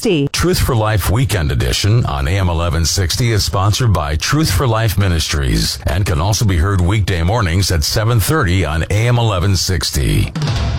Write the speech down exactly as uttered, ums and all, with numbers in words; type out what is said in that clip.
sixty. Truth for Life Weekend Edition on A M eleven sixty is sponsored by Truth for Life Ministries and can also be heard weekday mornings at seven thirty on A M eleven sixty.